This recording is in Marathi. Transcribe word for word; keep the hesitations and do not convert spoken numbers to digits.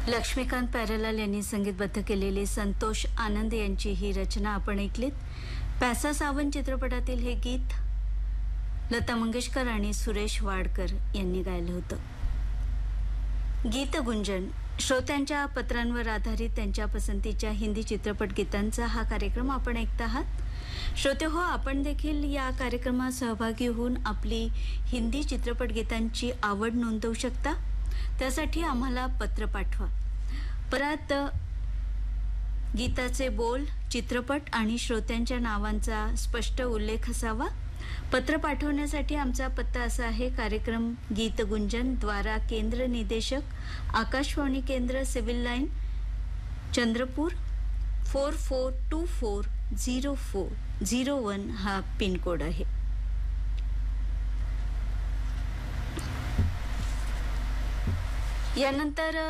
लक्ष्मीकांत प्यारेलाल यांनी संगीतबद्ध केलेली संतोष आनंद यांची ही रचना आपण ऐकलीत. पैसा सावन चित्रपटातील हे गीत लता मंगेशकर आणि सुरेश वाडकर यांनी गायलं होतं. गीत गुंजन श्रोत्यांच्या पत्रांवर आधारित त्यांच्या पसंतीच्या हिंदी चित्रपट गीतांचा हा कार्यक्रम आपण ऐकत आहात. श्रोते हो, आपण देखील या कार्यक्रमात सहभागी होऊन आपली हिंदी चित्रपट गीतांची आवड नोंदवू शकता. त्यासाठी आम्हाला पत्र पाठवा. परत गीताचे बोल, चित्रपट आणि श्रोत्यांच्या नावांचा स्पष्ट उल्लेख असावा. पत्र पाठवण्यासाठी आमचा पत्ता असा आहे: कार्यक्रम गीत गुंजन द्वारा केंद्र निदेशक आकाशवाणी केंद्र, civil line, Chandrapur four four to four zero four zero one हा पिनकोड आहे. यानंतर